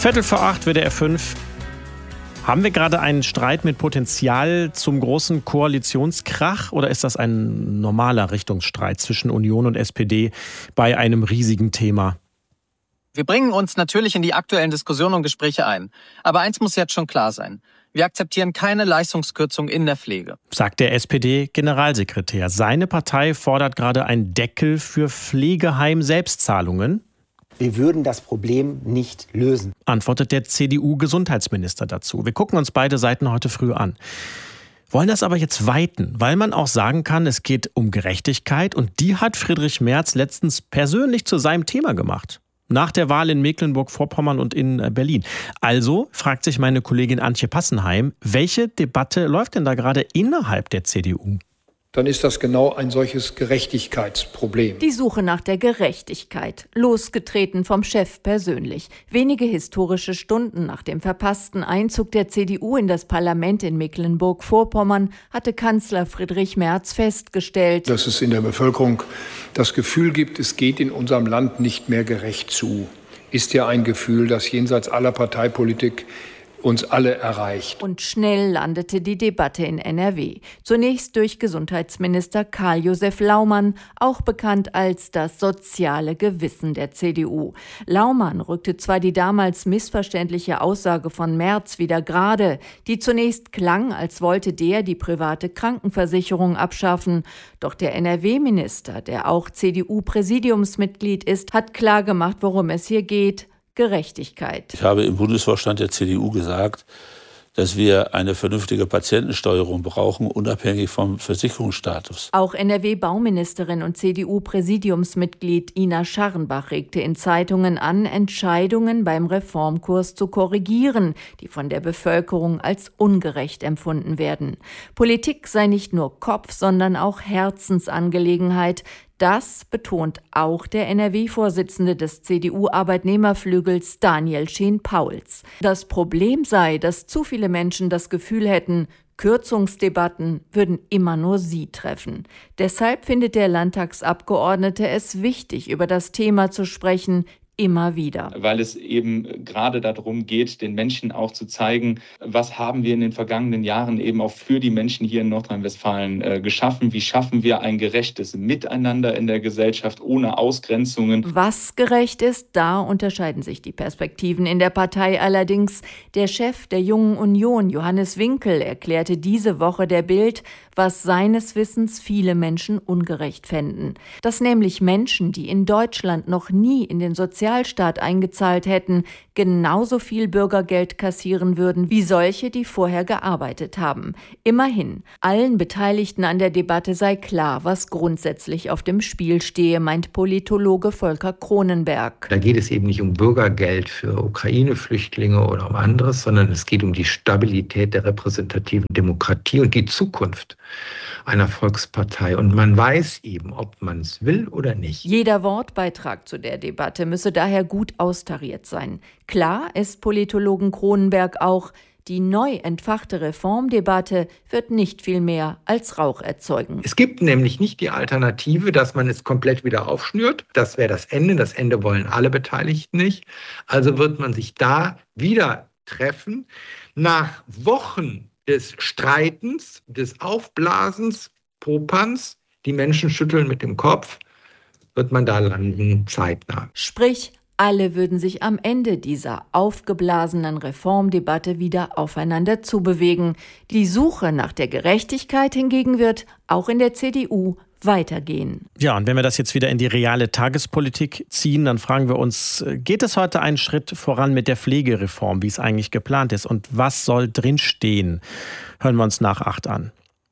7:15 WDR 5. Haben wir gerade einen Streit mit Potenzial zum großen Koalitionskrach oder ist das ein normaler Richtungsstreit zwischen Union und SPD bei einem riesigen Thema? Wir bringen uns natürlich in die aktuellen Diskussionen und Gespräche ein. Aber eins muss jetzt schon klar sein. Wir akzeptieren keine Leistungskürzung in der Pflege, sagt der SPD-Generalsekretär. Seine Partei fordert gerade einen Deckel für Pflegeheim-Selbstzahlungen. Wir würden das Problem nicht lösen, antwortet der CDU-Gesundheitsminister dazu. Wir gucken uns beide Seiten heute früh an. Wollen das aber jetzt weiten, weil man auch sagen kann, es geht um Gerechtigkeit. Und die hat Friedrich Merz letztens persönlich zu seinem Thema gemacht. Nach der Wahl in Mecklenburg-Vorpommern und in Berlin. Also fragt sich meine Kollegin Antje Passenheim, welche Debatte läuft denn da gerade innerhalb der CDU? Dann ist das genau ein solches Gerechtigkeitsproblem. Die Suche nach der Gerechtigkeit, losgetreten vom Chef persönlich. Wenige historische Stunden nach dem verpassten Einzug der CDU in das Parlament in Mecklenburg-Vorpommern hatte Kanzler Friedrich Merz festgestellt, dass es in der Bevölkerung das Gefühl gibt, es geht in unserem Land nicht mehr gerecht zu. Ist ja ein Gefühl, das jenseits aller Parteipolitik uns alle erreicht. Und schnell landete die Debatte in NRW. Zunächst durch Gesundheitsminister Karl-Josef Laumann, auch bekannt als das soziale Gewissen der CDU. Laumann rückte zwar die damals missverständliche Aussage von Merz wieder gerade, die zunächst klang, als wollte der die private Krankenversicherung abschaffen. Doch der NRW-Minister, der auch CDU-Präsidiumsmitglied ist, hat klargemacht, worum es hier geht: Gerechtigkeit. Ich habe im Bundesvorstand der CDU gesagt, dass wir eine vernünftige Patientensteuerung brauchen, unabhängig vom Versicherungsstatus. Auch NRW-Bauministerin und CDU-Präsidiumsmitglied Ina Scharrenbach regte in Zeitungen an, Entscheidungen beim Reformkurs zu korrigieren, die von der Bevölkerung als ungerecht empfunden werden. Politik sei nicht nur Kopf, sondern auch Herzensangelegenheit. Das betont auch der NRW-Vorsitzende des CDU-Arbeitnehmerflügels Daniel Schien-Pauls. Das Problem sei, dass zu viele Menschen das Gefühl hätten, Kürzungsdebatten würden immer nur sie treffen. Deshalb findet der Landtagsabgeordnete es wichtig, über das Thema zu sprechen, immer wieder. Weil es eben gerade darum geht, den Menschen auch zu zeigen, was haben wir in den vergangenen Jahren eben auch für die Menschen hier in Nordrhein-Westfalen geschaffen. Wie schaffen wir ein gerechtes Miteinander in der Gesellschaft ohne Ausgrenzungen? Was gerecht ist, da unterscheiden sich die Perspektiven in der Partei allerdings. Der Chef der Jungen Union, Johannes Winkel, erklärte diese Woche der Bild, was seines Wissens viele Menschen ungerecht fänden. Dass nämlich Menschen, die in Deutschland noch nie in den Sozialstaat eingezahlt hätten, genauso viel Bürgergeld kassieren würden wie solche, die vorher gearbeitet haben. Immerhin, allen Beteiligten an der Debatte sei klar, was grundsätzlich auf dem Spiel stehe, meint Politologe Volker Cronenberg. Da geht es eben nicht um Bürgergeld für Ukraine-Flüchtlinge oder um anderes, sondern es geht um die Stabilität der repräsentativen Demokratie und die Zukunft einer Volkspartei. Und man weiß eben, ob man es will oder nicht. Jeder Wortbeitrag zu der Debatte müsse daher gut austariert sein. Klar ist Politologen Cronenberg auch, die neu entfachte Reformdebatte wird nicht viel mehr als Rauch erzeugen. Es gibt nämlich nicht die Alternative, dass man es komplett wieder aufschnürt. Das wäre das Ende. Das Ende wollen alle Beteiligten nicht. Also wird man sich da wieder treffen. Nach Wochen des Streitens, des Aufblasens, Popanz, die Menschen schütteln mit dem Kopf, wird man da landen, zeitnah. Sprich, alle würden sich am Ende dieser aufgeblasenen Reformdebatte wieder aufeinander zubewegen. Die Suche nach der Gerechtigkeit hingegen wird auch in der CDU weitergehen. Ja, und wenn wir das jetzt wieder in die reale Tagespolitik ziehen, dann fragen wir uns, geht es heute einen Schritt voran mit der Pflegereform, wie es eigentlich geplant ist? Und was soll drinstehen? Hören wir uns nach 8 an.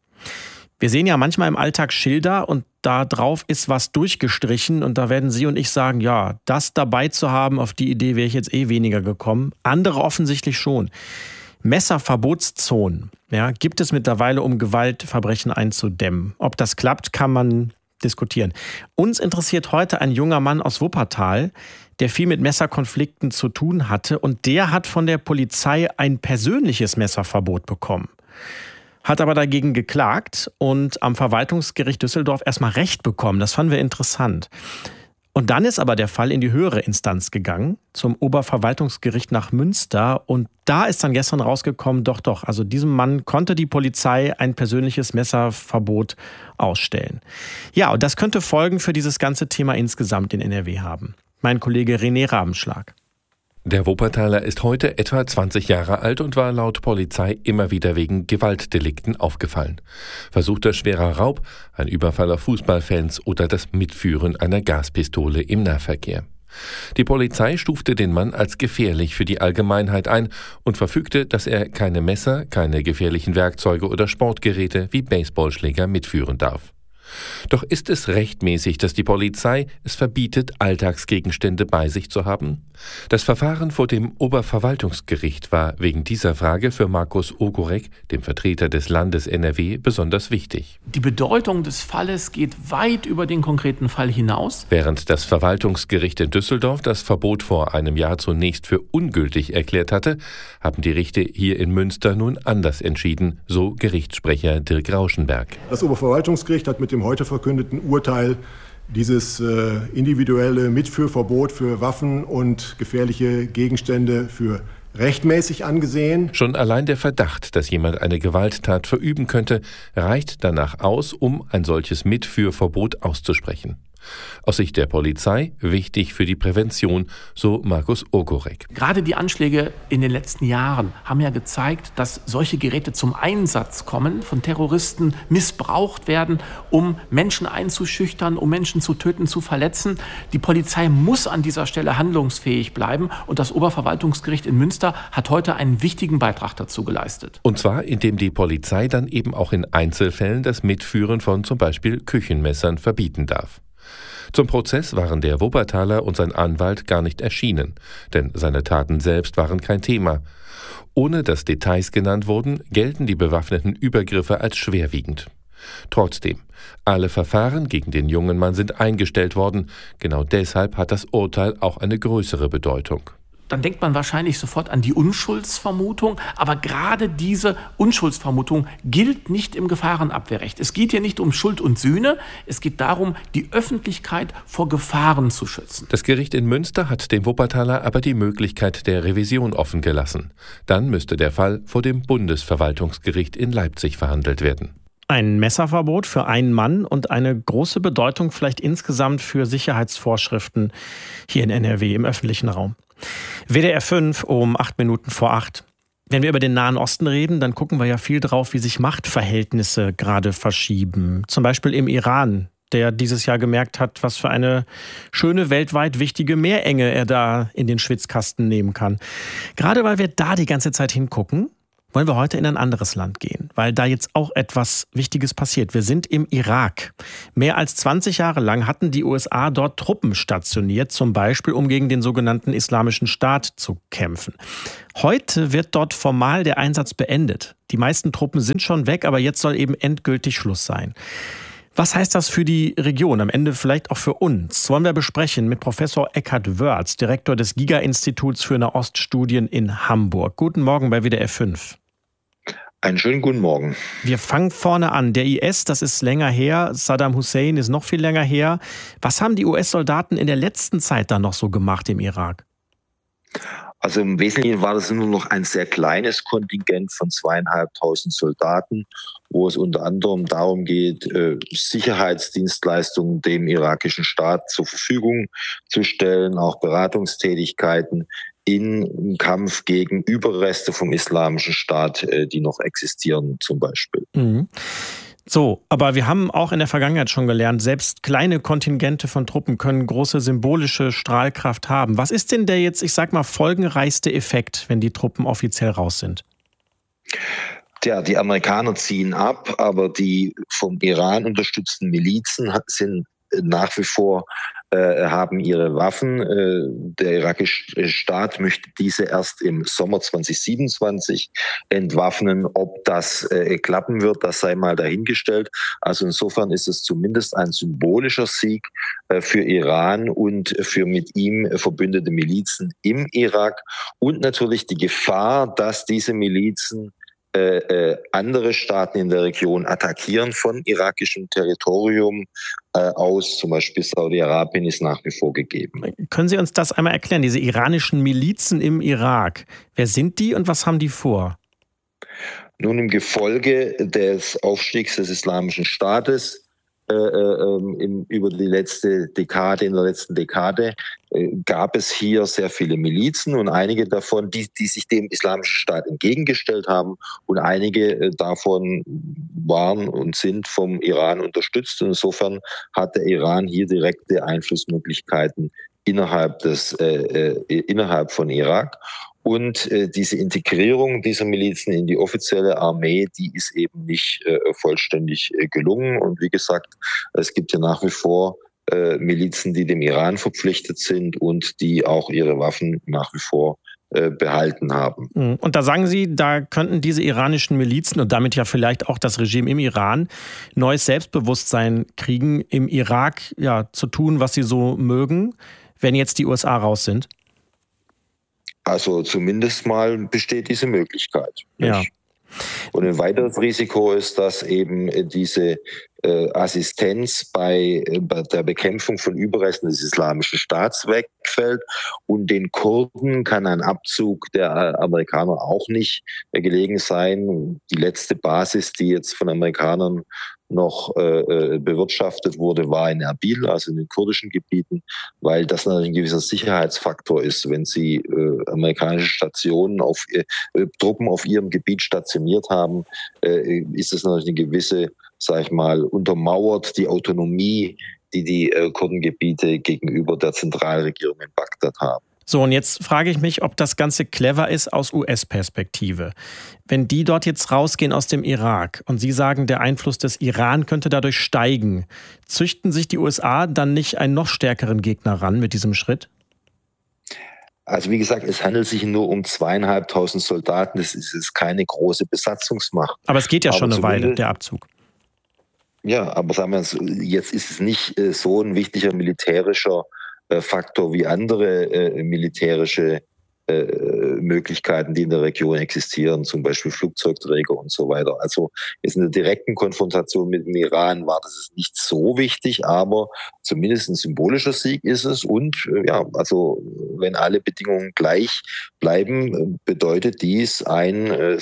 Wir sehen ja manchmal im Alltag Schilder und da drauf ist was durchgestrichen und da werden Sie und ich sagen, ja, das dabei zu haben, auf die Idee wäre ich jetzt weniger gekommen. Andere offensichtlich schon. Messerverbotszonen, ja, gibt es mittlerweile, um Gewaltverbrechen einzudämmen. Ob das klappt, kann man diskutieren. Uns interessiert heute ein junger Mann aus Wuppertal, der viel mit Messerkonflikten zu tun hatte und der hat von der Polizei ein persönliches Messerverbot bekommen. Hat aber dagegen geklagt und am Verwaltungsgericht Düsseldorf erstmal Recht bekommen. Das fanden wir interessant. Und dann ist aber der Fall in die höhere Instanz gegangen, zum Oberverwaltungsgericht nach Münster. Und da ist dann gestern rausgekommen, doch, also diesem Mann konnte die Polizei ein persönliches Messerverbot ausstellen. Ja, und das könnte Folgen für dieses ganze Thema insgesamt in NRW haben. Mein Kollege René Rabenschlag. Der Wuppertaler ist heute etwa 20 Jahre alt und war laut Polizei immer wieder wegen Gewaltdelikten aufgefallen. Versuchter schwerer Raub, ein Überfall auf Fußballfans oder das Mitführen einer Gaspistole im Nahverkehr. Die Polizei stufte den Mann als gefährlich für die Allgemeinheit ein und verfügte, dass er keine Messer, keine gefährlichen Werkzeuge oder Sportgeräte wie Baseballschläger mitführen darf. Doch ist es rechtmäßig, dass die Polizei es verbietet, Alltagsgegenstände bei sich zu haben? Das Verfahren vor dem Oberverwaltungsgericht war wegen dieser Frage für Markus Ogorek, dem Vertreter des Landes NRW, besonders wichtig. Die Bedeutung des Falles geht weit über den konkreten Fall hinaus. Während das Verwaltungsgericht in Düsseldorf das Verbot vor einem Jahr zunächst für ungültig erklärt hatte, haben die Richter hier in Münster nun anders entschieden, so Gerichtssprecher Dirk Rauschenberg. Das Oberverwaltungsgericht hat mit dem heute verkündeten Urteil dieses individuelle Mitführverbot für Waffen und gefährliche Gegenstände für rechtmäßig angesehen. Schon allein der Verdacht, dass jemand eine Gewalttat verüben könnte, reicht danach aus, um ein solches Mitführverbot auszusprechen. Aus Sicht der Polizei wichtig für die Prävention, so Markus Ogorek. Gerade die Anschläge in den letzten Jahren haben ja gezeigt, dass solche Geräte zum Einsatz kommen, von Terroristen missbraucht werden, um Menschen einzuschüchtern, um Menschen zu töten, zu verletzen. Die Polizei muss an dieser Stelle handlungsfähig bleiben und das Oberverwaltungsgericht in Münster hat heute einen wichtigen Beitrag dazu geleistet. Und zwar, indem die Polizei dann eben auch in Einzelfällen das Mitführen von zum Beispiel Küchenmessern verbieten darf. Zum Prozess waren der Wuppertaler und sein Anwalt gar nicht erschienen, denn seine Taten selbst waren kein Thema. Ohne dass Details genannt wurden, gelten die bewaffneten Übergriffe als schwerwiegend. Trotzdem, alle Verfahren gegen den jungen Mann sind eingestellt worden. Genau deshalb hat das Urteil auch eine größere Bedeutung. Dann denkt man wahrscheinlich sofort an die Unschuldsvermutung. Aber gerade diese Unschuldsvermutung gilt nicht im Gefahrenabwehrrecht. Es geht hier nicht um Schuld und Sühne. Es geht darum, die Öffentlichkeit vor Gefahren zu schützen. Das Gericht in Münster hat dem Wuppertaler aber die Möglichkeit der Revision offen gelassen. Dann müsste der Fall vor dem Bundesverwaltungsgericht in Leipzig verhandelt werden. Ein Messerverbot für einen Mann und eine große Bedeutung vielleicht insgesamt für Sicherheitsvorschriften hier in NRW im öffentlichen Raum. WDR 5 um 8:08. Wenn wir über den Nahen Osten reden, dann gucken wir ja viel drauf, wie sich Machtverhältnisse gerade verschieben. Zum Beispiel im Iran, der dieses Jahr gemerkt hat, was für eine schöne, weltweit wichtige Meerenge er da in den Schwitzkasten nehmen kann. Gerade weil wir da die ganze Zeit hingucken, wollen wir heute in ein anderes Land gehen, weil da jetzt auch etwas Wichtiges passiert. Wir sind im Irak. Mehr als 20 Jahre lang hatten die USA dort Truppen stationiert, zum Beispiel um gegen den sogenannten Islamischen Staat zu kämpfen. Heute wird dort formal der Einsatz beendet. Die meisten Truppen sind schon weg, aber jetzt soll eben endgültig Schluss sein. Was heißt das für die Region, am Ende vielleicht auch für uns? Wollen wir besprechen mit Professor Eckhard Wörz, Direktor des GIGA-Instituts für Nahoststudien in Hamburg. Guten Morgen bei WDR 5. Einen schönen guten Morgen. Wir fangen vorne an. Der IS, das ist länger her. Saddam Hussein ist noch viel länger her. Was haben die US-Soldaten in der letzten Zeit dann noch so gemacht im Irak? Also im Wesentlichen war das nur noch ein sehr kleines Kontingent von 2.500 Soldaten, wo es unter anderem darum geht, Sicherheitsdienstleistungen dem irakischen Staat zur Verfügung zu stellen, auch Beratungstätigkeiten im Kampf gegen Überreste vom Islamischen Staat, die noch existieren zum Beispiel. Mhm. So, aber wir haben auch in der Vergangenheit schon gelernt, selbst kleine Kontingente von Truppen können große symbolische Strahlkraft haben. Was ist denn der jetzt, ich sag mal, folgenreichste Effekt, wenn die Truppen offiziell raus sind? Tja, die Amerikaner ziehen ab, aber die vom Iran unterstützten Milizen sind nach wie vor haben ihre Waffen. Der irakische Staat möchte diese erst im Sommer 2027 entwaffnen. Ob das klappen wird, das sei mal dahingestellt. Also insofern ist es zumindest ein symbolischer Sieg für Iran und für mit ihm verbündete Milizen im Irak. Und natürlich die Gefahr, dass diese Milizen andere Staaten in der Region attackieren von irakischem Territorium aus, zum Beispiel Saudi-Arabien, ist nach wie vor gegeben. Können Sie uns das einmal erklären, diese iranischen Milizen im Irak? Wer sind die und was haben die vor? Nun, im Gefolge des Aufstiegs des Islamischen Staates über die letzten Dekade gab es hier sehr viele Milizen und einige davon, die sich dem Islamischen Staat entgegengestellt haben, und einige davon waren und sind vom Iran unterstützt. Und insofern hat der Iran hier direkte Einflussmöglichkeiten innerhalb von Irak. Und diese Integrierung dieser Milizen in die offizielle Armee, die ist eben nicht vollständig gelungen. Und wie gesagt, es gibt ja nach wie vor Milizen, die dem Iran verpflichtet sind und die auch ihre Waffen nach wie vor behalten haben. Und da sagen Sie, da könnten diese iranischen Milizen und damit ja vielleicht auch das Regime im Iran neues Selbstbewusstsein kriegen, im Irak zu tun, was sie so mögen, wenn jetzt die USA raus sind? Also zumindest mal besteht diese Möglichkeit. Ja. Und ein weiteres Risiko ist, dass eben diese Assistenz bei der Bekämpfung von Überresten des Islamischen Staats wegfällt. Und den Kurden kann ein Abzug der Amerikaner auch nicht gelegen sein. Die letzte Basis, die jetzt von Amerikanern noch bewirtschaftet wurde, war in Erbil, also in den kurdischen Gebieten, weil das natürlich ein gewisser Sicherheitsfaktor ist. Wenn sie amerikanische Stationen Truppen auf ihrem Gebiet stationiert haben, ist es natürlich eine gewisse, sag ich mal, untermauert die Autonomie, die Kurdengebiete gegenüber der Zentralregierung in Bagdad haben. So, und jetzt frage ich mich, ob das Ganze clever ist aus US-Perspektive. Wenn die dort jetzt rausgehen aus dem Irak und Sie sagen, der Einfluss des Iran könnte dadurch steigen, züchten sich die USA dann nicht einen noch stärkeren Gegner ran mit diesem Schritt? Also wie gesagt, es handelt sich nur um 2.500 Soldaten. Das ist keine große Besatzungsmacht. Aber es geht ja schon eine Weile, der Abzug. Ja, aber sagen wir, jetzt ist es nicht so ein wichtiger militärischer Faktor wie andere militärische Möglichkeiten, die in der Region existieren, zum Beispiel Flugzeugträger und so weiter. Also in der direkten Konfrontation mit dem Iran war das nicht so wichtig, aber zumindest ein symbolischer Sieg ist es. Und also wenn alle Bedingungen gleich bleiben, bedeutet dies eine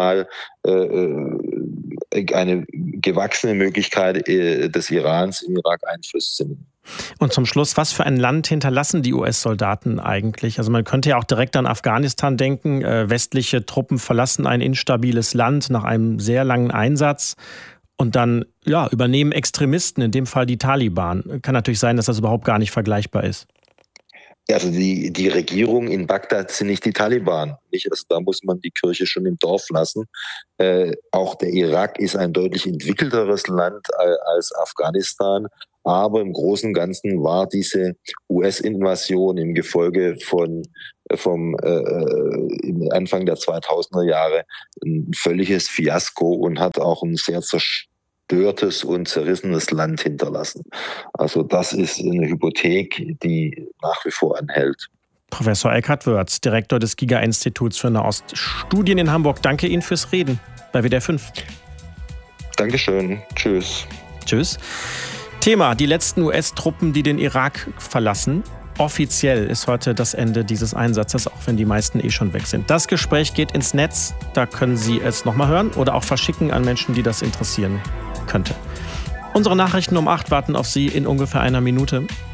gewachsene Möglichkeit des Irans, im Irak Einfluss zu nehmen. Und zum Schluss, was für ein Land hinterlassen die US-Soldaten eigentlich? Also man könnte ja auch direkt an Afghanistan denken. Westliche Truppen verlassen ein instabiles Land nach einem sehr langen Einsatz und dann übernehmen Extremisten, in dem Fall die Taliban. Kann natürlich sein, dass das überhaupt gar nicht vergleichbar ist. Also die Regierung in Bagdad sind nicht die Taliban. Also da muss man die Kirche schon im Dorf lassen. Auch der Irak ist ein deutlich entwickelteres Land als Afghanistan. Aber im Großen und Ganzen war diese US-Invasion im Gefolge vom Anfang der 2000er Jahre ein völliges Fiasko und hat auch ein sehr zerstörtes und zerrissenes Land hinterlassen. Also das ist eine Hypothek, die nach wie vor anhält. Professor Eckhard Wörz, Direktor des GIGA-Instituts für Nahoststudien in Hamburg. Danke Ihnen fürs Reden bei WDR 5. Dankeschön. Tschüss. Tschüss. Thema: die letzten US-Truppen, die den Irak verlassen. Offiziell ist heute das Ende dieses Einsatzes, auch wenn die meisten schon weg sind. Das Gespräch geht ins Netz. Da können Sie es nochmal hören oder auch verschicken an Menschen, die das interessieren könnte. Unsere Nachrichten um 8 warten auf Sie in ungefähr einer Minute.